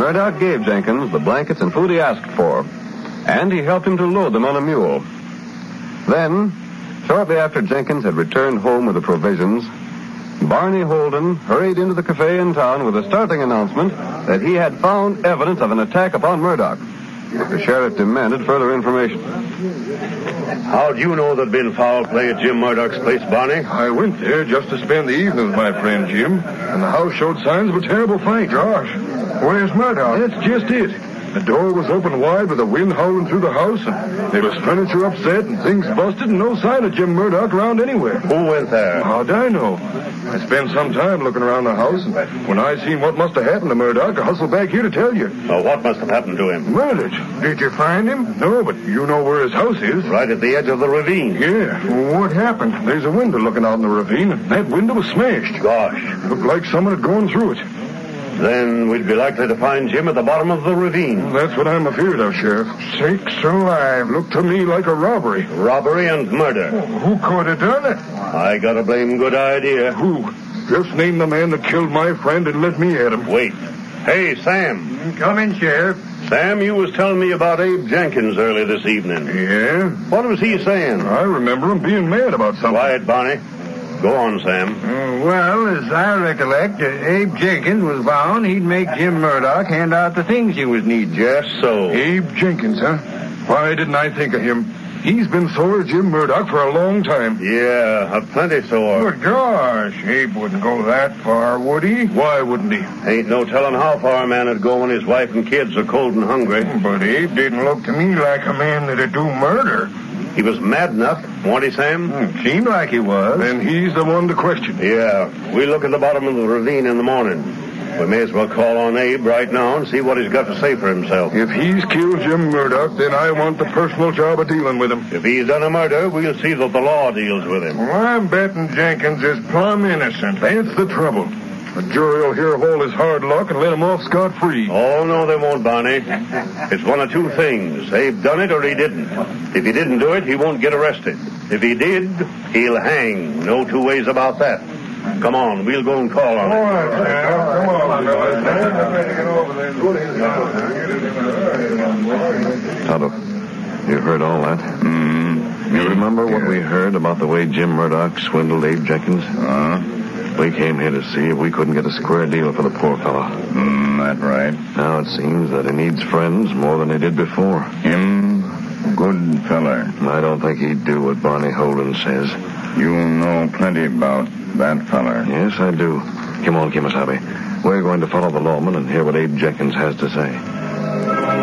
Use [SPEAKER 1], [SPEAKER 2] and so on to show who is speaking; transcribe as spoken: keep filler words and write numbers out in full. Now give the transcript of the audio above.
[SPEAKER 1] Murdoch gave Jenkins the blankets and food he asked for, and he helped him to load them on a mule. Then, shortly after Jenkins had returned home with the provisions, Barney Holden hurried into the cafe in town with a startling announcement that he had found evidence of an attack upon Murdoch. The sheriff demanded further information.
[SPEAKER 2] How do you know there'd been foul play at Jim Murdoch's place, Barney?
[SPEAKER 3] I went there just to spend the evening with my friend Jim, and the house showed signs of a terrible fight.
[SPEAKER 4] Gosh, where's Murdoch?
[SPEAKER 3] That's just it. The door was open wide with the wind howling through the house, and there was furniture upset and things busted and no sign of Jim Murdoch around anywhere.
[SPEAKER 2] Who went there?
[SPEAKER 3] How'd I know? I spent some time looking around the house, and when I seen what must have happened to Murdoch, I hustled back here to tell you.
[SPEAKER 2] Oh, what must have happened to him?
[SPEAKER 3] Murdered.
[SPEAKER 4] Did you find him?
[SPEAKER 3] No, but you know where his house is.
[SPEAKER 2] Right at the edge of the ravine.
[SPEAKER 3] Yeah.
[SPEAKER 4] Well, what happened?
[SPEAKER 3] There's a window looking out in the ravine, and that window was smashed.
[SPEAKER 2] Gosh.
[SPEAKER 3] Looked like someone had gone through it.
[SPEAKER 2] Then we'd be likely to find Jim at the bottom of the ravine.
[SPEAKER 3] That's what I'm afeard of, Sheriff.
[SPEAKER 4] Sakes alive.
[SPEAKER 3] Looked to me like a robbery.
[SPEAKER 2] Robbery and murder.
[SPEAKER 4] Who could have done it?
[SPEAKER 2] I got a blame good idea.
[SPEAKER 3] Who? Just name the man that killed my friend and let me at him.
[SPEAKER 2] Wait. Hey, Sam.
[SPEAKER 4] Come in, Sheriff.
[SPEAKER 2] Sam, you was telling me about Abe Jenkins early this evening.
[SPEAKER 3] Yeah?
[SPEAKER 2] What was he saying?
[SPEAKER 3] I remember him being mad about something.
[SPEAKER 2] Quiet, Barney. Go on, Sam.
[SPEAKER 4] Uh, well, as I recollect, uh, Abe Jenkins was bound he'd make Jim Murdoch hand out the things he was needing.
[SPEAKER 2] Just so.
[SPEAKER 3] Abe Jenkins, huh? Why didn't I think of him? He's been sore at Jim Murdoch for a long time.
[SPEAKER 2] Yeah, a plenty sore.
[SPEAKER 4] Good gosh, Abe wouldn't go that far, would he?
[SPEAKER 3] Why wouldn't he?
[SPEAKER 2] Ain't no telling how far a man would go when his wife and kids are cold and hungry.
[SPEAKER 4] But Abe didn't look to me like a man that'd do murder.
[SPEAKER 2] He was mad enough, wasn't he, Sam?
[SPEAKER 4] Hmm, seemed like he was.
[SPEAKER 3] Then he's the one to question.
[SPEAKER 2] Yeah, we look at the bottom of the ravine in the morning. We may as well call on Abe right now and see what he's got to say for himself.
[SPEAKER 3] If he's killed Jim Murdoch, then I want the personal job of dealing with him.
[SPEAKER 2] If he's done a murder, we'll see that the law deals with him.
[SPEAKER 4] Well, I'm betting Jenkins is plumb innocent.
[SPEAKER 3] That's the trouble. The jury will hear of all his hard luck and let him off scot-free.
[SPEAKER 2] Oh, no, they won't, Barney. It's one of two things. Abe done it or he didn't. If he didn't do it, he won't get arrested. If he did, he'll hang. No two ways about that. Come on, we'll go and call on him.
[SPEAKER 4] All right, Sam. Come on,
[SPEAKER 1] Tonto, you heard all that?
[SPEAKER 5] Mm-hmm.
[SPEAKER 1] You remember what we heard about the way Jim Murdoch swindled Abe Jenkins?
[SPEAKER 5] Uh-huh.
[SPEAKER 1] We came here to see if we couldn't get a square deal for the poor fellow.
[SPEAKER 5] Mm, that right.
[SPEAKER 1] Now it seems that he needs friends more than he did before.
[SPEAKER 5] Him, good feller.
[SPEAKER 1] I don't think he'd do what Barney Holden says.
[SPEAKER 5] You know plenty about that feller.
[SPEAKER 1] Yes, I do. Come on, Kimasabi. We're going to follow the lawman and hear what Abe Jenkins has to say.